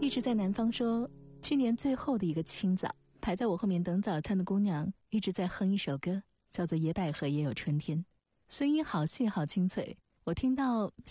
一直在南方说，去年最后的一个清早，排在我后面等早餐的姑娘一直在哼一首歌，叫做《野百合也有春天》，声音好细好清脆。我听到